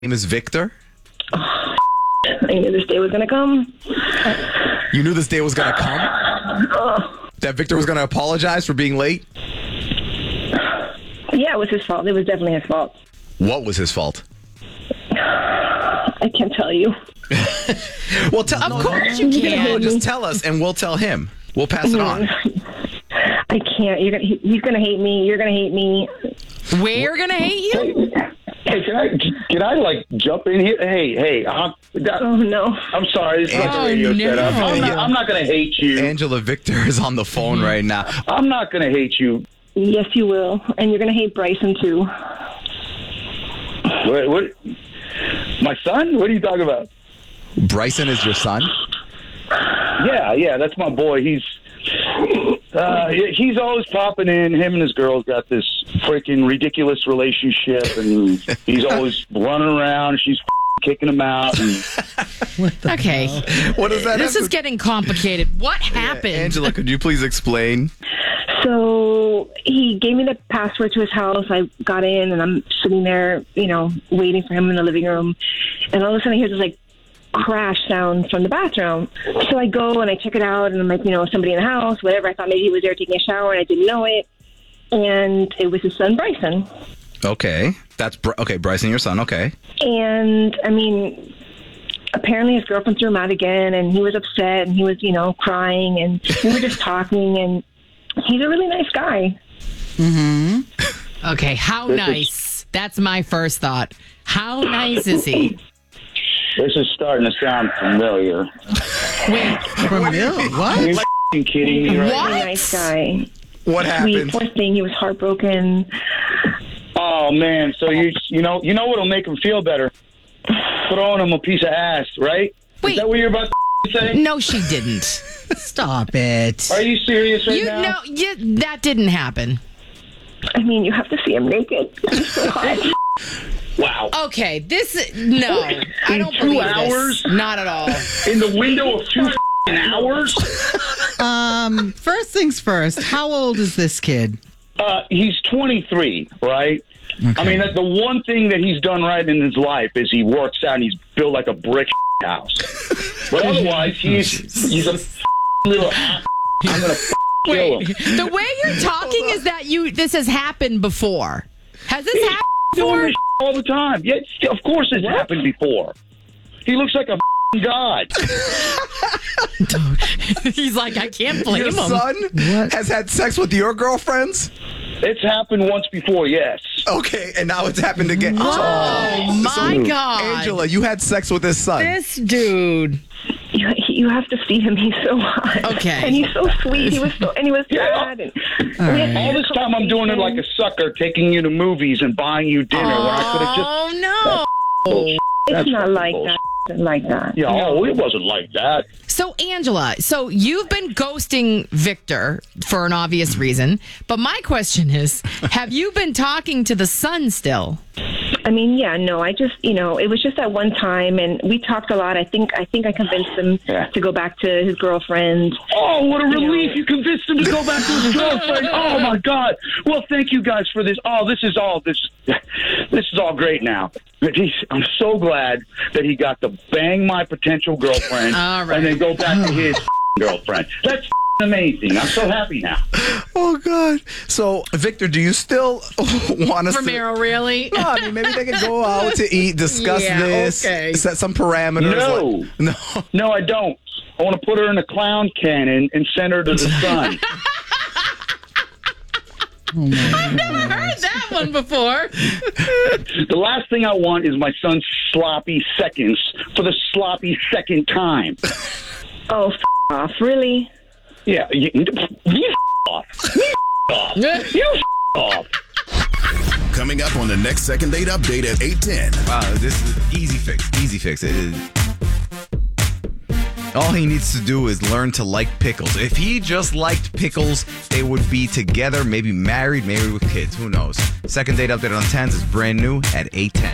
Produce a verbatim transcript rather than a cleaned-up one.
name is Victor? Oh, I knew this day was going to come. You knew this day was going to come? Oh. That Victor was going to apologize for being late? Yeah, it was his fault. It was definitely his fault. What was his fault? I can't tell you. Well, tell, Of no, course you You're gonna can. hate me. just tell us and we'll tell him. We'll pass it on. I can't. You're gonna. He, he's gonna hate me. You're gonna hate me. We're gonna hate you. Hey, can I can I like jump in here? Hey, hey, I'm, that, Oh no. I'm sorry. This is not Oh, the radio no. setup. I'm not, I'm not going to hate you. Angela Victor is on the phone right now. I'm not going to hate you. Yes, you will, and you're gonna hate Bryson too. What, what? My son? What are you talking about? Bryson is your son? Yeah, yeah, that's my boy. He's uh, he's always popping in. Him and his girl's got this freaking ridiculous relationship, and he's always running around. She's kicking him out. And Okay. What does that This have is to- getting complicated. What happened? Angela, could you please explain? So he gave me the password to his house. I got in, and I'm sitting there, you know, waiting for him in the living room. And all of a sudden, I hear this like crash sound from the bathroom. So I go and I check it out, and I'm like, you know, somebody in the house, whatever. I thought maybe he was there taking a shower, and I didn't know it. And it was his son, Bryson. Okay. That's Br- okay, Bryson, your son. Okay. And I mean, apparently his girlfriend threw him out again, and he was upset, and he was, you know, crying, and we were just talking, and he's a really nice guy. Okay, how nice? That's my first thought. How nice is he? this is starting to sound familiar. Wait, Familiar? Are What? you f***ing kidding me right What? Really nice guy. What Sweet, happened? poor thing. He was heartbroken. Oh man, so you you know you know what'll make him feel better? Throwing him a piece of ass, right? Wait. Is that what you're about to say? no, she didn't. Stop it. Are you serious right You now? know, you, that didn't happen. I mean, you have to see him naked. He's so hot. Wow. Okay, this no, I don't two believe hours? this. Not at all. In the window of two f***ing hours? Um, first things first. How old is this kid? Uh, he's twenty-three, right? I mean, the one thing that he's done right in his life is he works out and he's built like a brick house. But otherwise, he's he's a little. I'm gonna kill Wait, him. the way you're talking is that you this has happened before. Has this happened Doing before? this all the time. Yeah, of course it's happened before. He looks like a god. He's like, I can't blame Your him. son What? has had sex with your girlfriends? It's happened once before, yes. Okay, and now it's happened again. Oh my God, Angela, you had sex with his son. this dude. You, you have to see him. He's so hot. Okay. And he's so sweet. He was so, and he was Yeah. sad. And we had All this time I'm doing it like a sucker, taking you to movies and buying you dinner when I could have just. Oh no. It's That's not fucking like bullshit. that. It's like that. Yeah, oh, it wasn't like that. So, Angela, so you've been ghosting Victor for an obvious reason. But my question is, have you been talking to the son still? I mean, yeah, no, I just, you know, it was just at one time, and we talked a lot. I think, I think I convinced him Yeah. to go back to his girlfriend. Oh, what a You know. relief. You convinced him to go back to his girlfriend. Oh, my God. Well, thank you guys for this. Oh, this is all this. This is all great now. But he's, I'm so glad that he got to bang my potential girlfriend All right. and then go back to his girlfriend. That's amazing. I'm so happy now. Oh, God. So, Victor, do you still want us to... Romero, really? No, I mean, maybe they could go out to eat, discuss Yeah, this, okay. set some parameters. No. Like- no. No, I don't. I want to put her in a clown cannon and send her to the sun. I've never heard that one before. The last thing I want is my son's sloppy seconds for the sloppy second time. Oh, f- off, really? Yeah, you, you f- off. You f- off. You f- off. Coming up on the next Second Date Update at eight ten. Wow, this is easy fix. Easy fix. It is. All he needs to do is learn to like pickles. If he just liked pickles, they would be together, maybe married, maybe with kids. Who knows? Second Date Update on tens is brand new at eight ten.